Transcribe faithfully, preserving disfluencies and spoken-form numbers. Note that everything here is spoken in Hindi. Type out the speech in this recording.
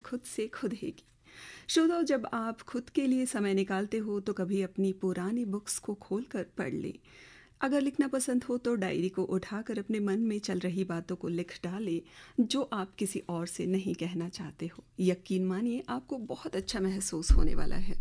खुद से खुद हैगी। श्रोताओ, जब आप खुद के लिए समय निकालते हो तो कभी अपनी पुरानी बुक्स को खोल कर पढ़ लें। अगर लिखना पसंद हो तो डायरी को उठाकर अपने मन में चल रही बातों को लिख डालें जो आप किसी और से नहीं कहना चाहते हो। यकीन मानिए आपको बहुत अच्छा महसूस होने वाला है।